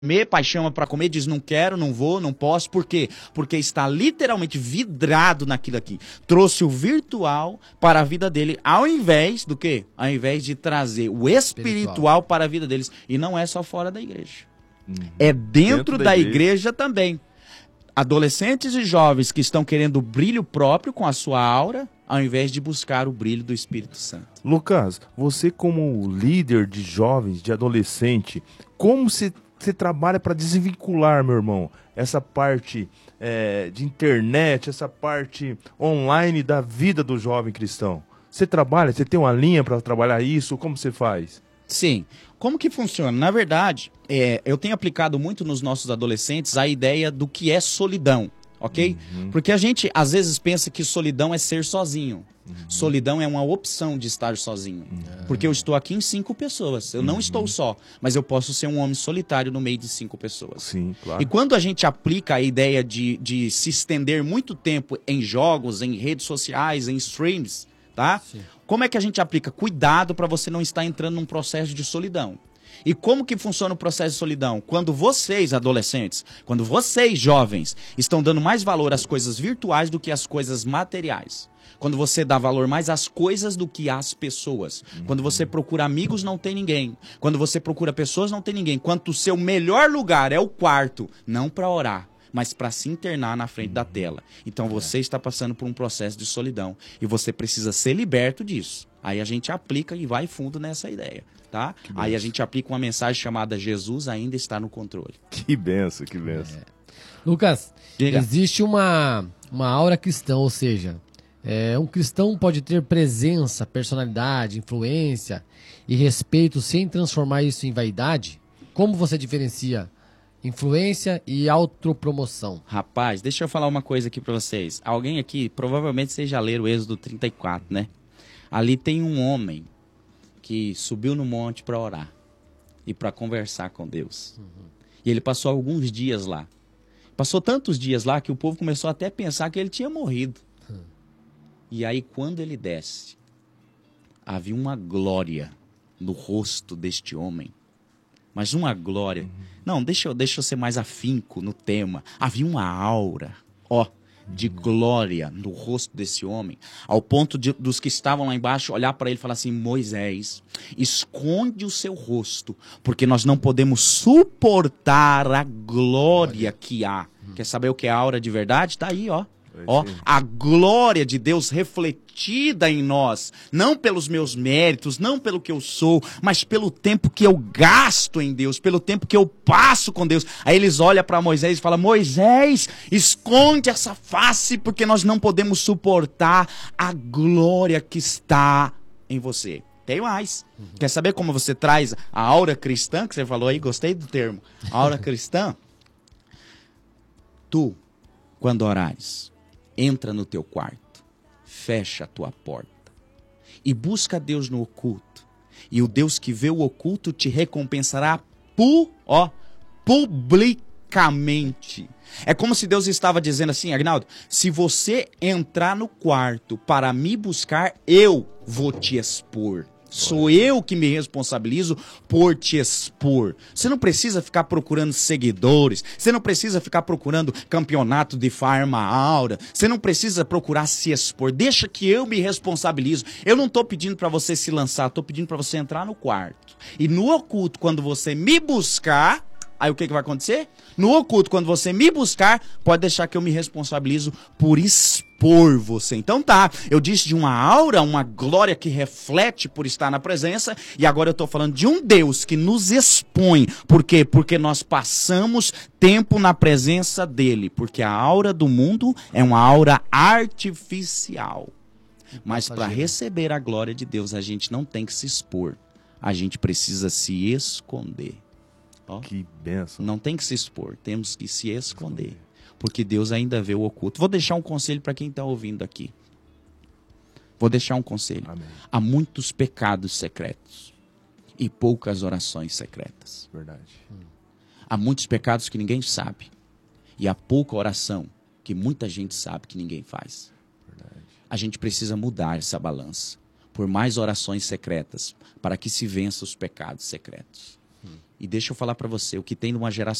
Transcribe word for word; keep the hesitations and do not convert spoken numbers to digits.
comer, pai chama para comer, diz não quero, não vou, não posso. Por quê? Porque está literalmente vidrado naquilo aqui. Trouxe o virtual para a vida dele, ao invés do quê? Ao invés de trazer o espiritual, espiritual para a vida deles. E não é só fora da igreja. Uhum. É dentro, dentro da, da igreja. igreja também. Adolescentes e jovens que estão querendo o brilho próprio com a sua aura, ao invés de buscar o brilho do Espírito Santo. Lucas, você como líder de jovens, de adolescente, como você, você trabalha para desvincular, meu irmão, essa parte é, de internet, essa parte online da vida do jovem cristão? Você trabalha, você tem uma linha para trabalhar isso? Como você faz? Sim. Como que funciona? Na verdade, é, eu tenho aplicado muito nos nossos adolescentes a ideia do que é solidão, ok? Uhum. Porque a gente, às vezes, pensa que solidão é ser sozinho. Uhum. Solidão é uma opção de estar sozinho. Uhum. Porque eu estou aqui em cinco pessoas. Eu não uhum. estou só, mas eu posso ser um homem solitário no meio de cinco pessoas. Sim, claro. E quando a gente aplica a ideia de, de se estender muito tempo em jogos, em redes sociais, em streams, tá? Sim. Como é que a gente aplica? Cuidado para você não estar entrando num processo de solidão. E como que funciona o processo de solidão? Quando vocês, adolescentes, quando vocês, jovens, estão dando mais valor às coisas virtuais do que às coisas materiais. Quando você dá valor mais às coisas do que às pessoas. Uhum. Quando você procura amigos, não tem ninguém. Quando você procura pessoas, não tem ninguém. Quando o seu melhor lugar é o quarto, não para orar, mas para se internar na frente da tela. Então você está passando por um processo de solidão e você precisa ser liberto disso. Aí a gente aplica e vai fundo nessa ideia, tá? Aí a gente aplica uma mensagem chamada Jesus ainda está no controle. Que benção, que benção. É. Lucas, Diga. existe uma, uma aura cristã, ou seja, é, um cristão pode ter presença, personalidade, influência e respeito sem transformar isso em vaidade? Como você diferencia influência e autopromoção? Rapaz, deixa eu falar uma coisa aqui pra vocês. Alguém aqui, provavelmente vocês já leram o Êxodo trinta e quatro, né? Ali tem um homem que subiu no monte para orar e para conversar com Deus. Uhum. E ele passou alguns dias lá. Passou tantos dias lá que o povo começou até a pensar que ele tinha morrido. Uhum. E aí, quando ele desce, havia uma glória no rosto deste homem. Mas uma glória. Uhum. Não, deixa eu, deixa eu ser mais afinco no tema. Havia uma aura, ó, de uhum. glória no rosto desse homem, ao ponto de, dos que estavam lá embaixo olhar para ele e falar assim: Moisés, esconde o seu rosto, porque nós não podemos suportar a glória que há. Uhum. Quer saber o que é a aura de verdade? Tá aí, ó. Ó, a glória de Deus refletida em nós, não pelos meus méritos, não pelo que eu sou, mas pelo tempo que eu gasto em Deus, pelo tempo que eu passo com Deus. Aí eles olham para Moisés e falam: Moisés, esconde essa face, porque nós não podemos suportar a glória que está em você. Tem mais. Uhum. Quer saber como você traz a aura cristã, que você falou aí? Gostei do termo. A aura cristã. Tu, quando orares, entra no teu quarto, fecha a tua porta e busca Deus no oculto. E o Deus que vê o oculto te recompensará pu, ó, publicamente. É como se Deus estava dizendo assim: Agnaldo, se você entrar no quarto para me buscar, eu vou te expor. Sou eu que me responsabilizo por te expor. Você não precisa ficar procurando seguidores. Você não precisa ficar procurando campeonato de Farma Aura. Você não precisa procurar se expor. Deixa que eu me responsabilizo. Eu não estou pedindo para você se lançar. Estou pedindo para você entrar no quarto. E no oculto, quando você me buscar, aí o que, que vai acontecer? No oculto, quando você me buscar, pode deixar que eu me responsabilizo por expor você. Então tá, eu disse de uma aura, uma glória que reflete por estar na presença, e agora eu tô falando de um Deus que nos expõe. Por quê? Porque nós passamos tempo na presença dele, porque a aura do mundo é uma aura artificial. Mas para receber a glória de Deus, a gente não tem que se expor. A gente precisa se esconder. Ó, que benção. Não tem que se expor, temos que se esconder. Porque Deus ainda vê o oculto. Vou deixar um conselho para quem está ouvindo aqui. Vou deixar um conselho. Amém. Há muitos pecados secretos e poucas orações secretas. Verdade. Hum. Há muitos pecados que ninguém sabe e há pouca oração que muita gente sabe que ninguém faz. Verdade. A gente precisa mudar essa balança por mais orações secretas para que se vença os pecados secretos. E deixa eu falar para você, o que tem numa geração